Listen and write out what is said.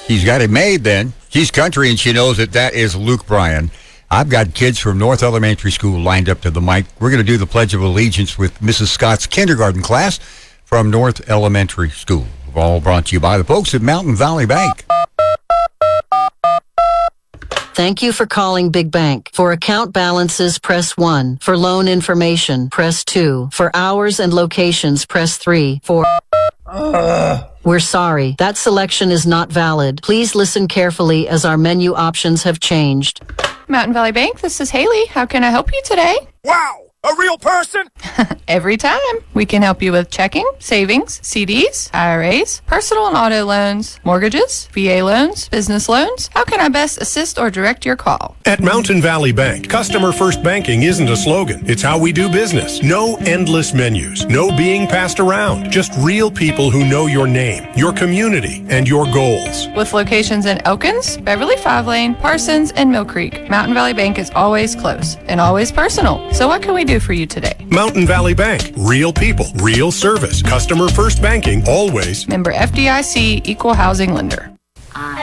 She's got it made then. She's country, and she knows that is Luke Bryan. I've got kids from North Elementary School lined up to the mic. We're going to do the Pledge of Allegiance with Mrs. Scott's kindergarten class from North Elementary School. All brought to you by the folks at Mountain Valley Bank. Thank you for calling Big Bank. For account balances, press 1. For loan information, press 2. For hours and locations, press 3. We're sorry. That selection is not valid. Please listen carefully as our menu options have changed. Mountain Valley Bank, this is Haley. How can I help you today? Wow! A real person? Every time. We can help you with checking, savings, CDs, IRAs, personal and auto loans, mortgages, VA loans, business loans. How can I best assist or direct your call? At Mountain Valley Bank, customer first banking isn't a slogan. It's how we do business. No endless menus. No being passed around. Just real people who know your name, your community, and your goals. With locations in Elkins, Beverly 5 Lane, Parsons, and Mill Creek, Mountain Valley Bank is always close and always personal. So what can we do for you today? Mountain Valley Bank. Real people, real service. Customer first banking, always. Member FDIC, Equal Housing Lender.